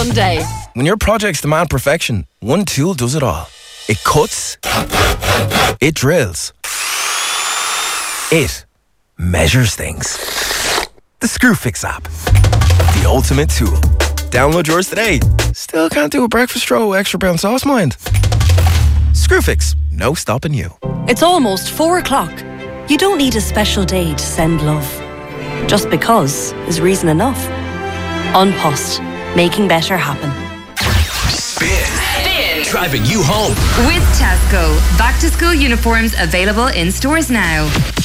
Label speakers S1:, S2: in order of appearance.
S1: one day.
S2: When your projects demand perfection, one tool does it all. It cuts. It drills. It measures things. The Screwfix app. The ultimate tool. Download yours today. Still can't do a breakfast roll with extra brown sauce, mind? Screwfix. No stopping you.
S1: It's almost 4 o'clock. You don't need a special day to send love. Just because is reason enough. An Post. Making better happen.
S3: Spin. Driving you home.
S4: With Tesco. Back to school uniforms available in stores now.